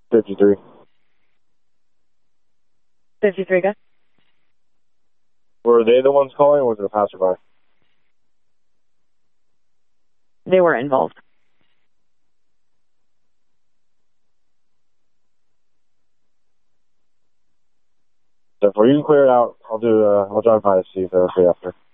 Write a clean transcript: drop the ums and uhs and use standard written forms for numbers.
53. 53, go. Were they the ones calling, or was it a passerby? They were involved. So if you can clear it out, I'll drive by to see if they're okay after.